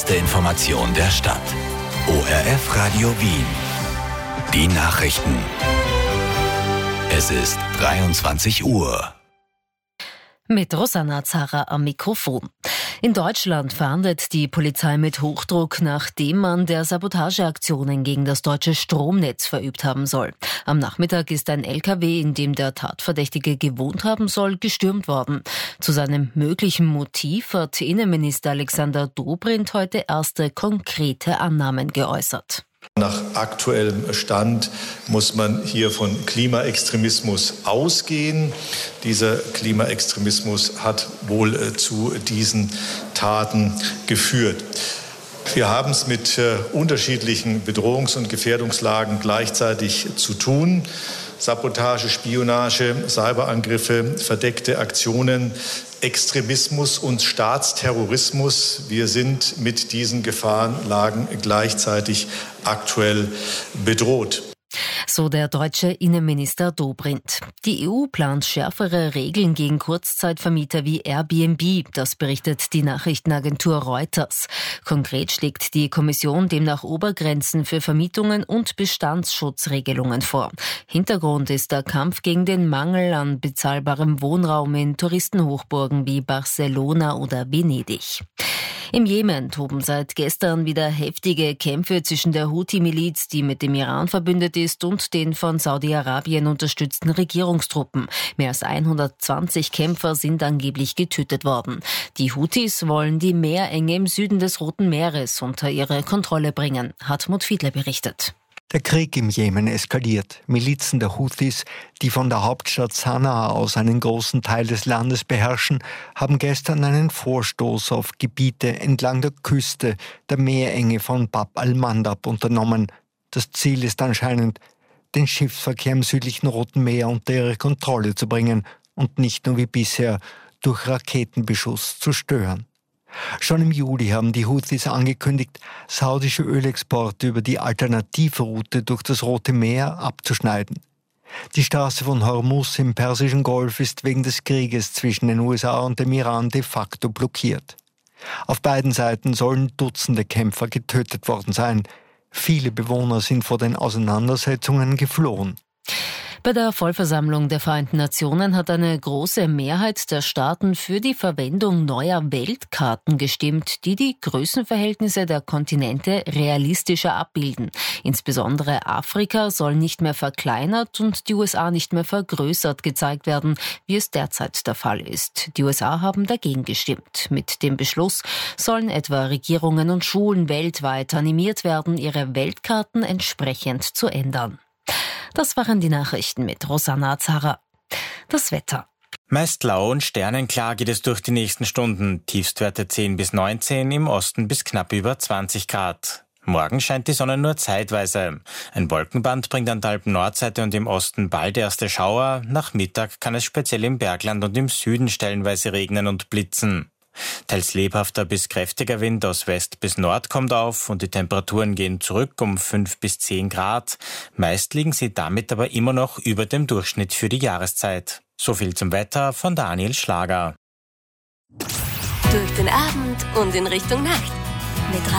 schnellste Information der Stadt. ORF Radio Wien. Die Nachrichten. Es ist 23 Uhr. Mit Rosanna Zara am Mikrofon. In Deutschland fahndet die Polizei mit Hochdruck, nachdem man der Sabotageaktionen gegen das deutsche Stromnetz verübt haben soll. Am Nachmittag ist ein LKW, in dem der Tatverdächtige gewohnt haben soll, gestürmt worden. Zu seinem möglichen Motiv hat Innenminister Alexander Dobrindt heute erste konkrete Annahmen geäußert. Nach aktuellem Stand muss man hier von Klimaextremismus ausgehen. Dieser Klimaextremismus hat wohl zu diesen Taten geführt. Wir haben es mit unterschiedlichen Bedrohungs- und Gefährdungslagen gleichzeitig zu tun. Sabotage, Spionage, Cyberangriffe, verdeckte Aktionen, Extremismus und Staatsterrorismus. Wir sind mit diesen Gefahrenlagen gleichzeitig aktuell bedroht. So der deutsche Innenminister Dobrindt. Die EU plant schärfere Regeln gegen Kurzzeitvermieter wie Airbnb, das berichtet die Nachrichtenagentur Reuters. Konkret schlägt die Kommission demnach Obergrenzen für Vermietungen und Bestandsschutzregelungen vor. Hintergrund ist der Kampf gegen den Mangel an bezahlbarem Wohnraum in Touristenhochburgen wie Barcelona oder Venedig. Im Jemen toben seit gestern wieder heftige Kämpfe zwischen der Houthi-Miliz, die mit dem Iran verbündet ist, und den von Saudi-Arabien unterstützten Regierungstruppen. Mehr als 120 Kämpfer sind angeblich getötet worden. Die Houthis wollen die Meerenge im Süden des Roten Meeres unter ihre Kontrolle bringen. Hartmut Fiedler berichtet. Der Krieg im Jemen eskaliert. Milizen der Houthis, die von der Hauptstadt Sanaa aus einen großen Teil des Landes beherrschen, haben gestern einen Vorstoß auf Gebiete entlang der Küste der Meerenge von Bab al-Mandab unternommen. Das Ziel ist anscheinend, den Schiffsverkehr im südlichen Roten Meer unter ihre Kontrolle zu bringen und nicht nur wie bisher durch Raketenbeschuss zu stören. Schon im Juli haben die Houthis angekündigt, saudische Ölexporte über die Alternativroute durch das Rote Meer abzuschneiden. Die Straße von Hormuz im Persischen Golf ist wegen des Krieges zwischen den USA und dem Iran de facto blockiert. Auf beiden Seiten sollen Dutzende Kämpfer getötet worden sein. Viele Bewohner sind vor den Auseinandersetzungen geflohen. Bei der Vollversammlung der Vereinten Nationen hat eine große Mehrheit der Staaten für die Verwendung neuer Weltkarten gestimmt, die die Größenverhältnisse der Kontinente realistischer abbilden. Insbesondere Afrika soll nicht mehr verkleinert und die USA nicht mehr vergrößert gezeigt werden, wie es derzeit der Fall ist. Die USA haben dagegen gestimmt. Mit dem Beschluss sollen etwa Regierungen und Schulen weltweit animiert werden, ihre Weltkarten entsprechend zu ändern. Das waren die Nachrichten mit Rosanna Zara. Das Wetter. Meist lau und sternenklar geht es durch die nächsten Stunden. Tiefstwerte 10 bis 19, im Osten bis knapp über 20 Grad. Morgen scheint die Sonne nur zeitweise. Ein Wolkenband bringt an der Alpen-Nordseite und im Osten bald erste Schauer. Nach Mittag kann es speziell im Bergland und im Süden stellenweise regnen und blitzen. Teils lebhafter bis kräftiger Wind aus West bis Nord kommt auf und die Temperaturen gehen zurück um 5 bis 10 Grad. Meist liegen sie damit aber immer noch über dem Durchschnitt für die Jahreszeit. So viel zum Wetter von Daniel Schlager. Durch den Abend und in Richtung Nacht. Mit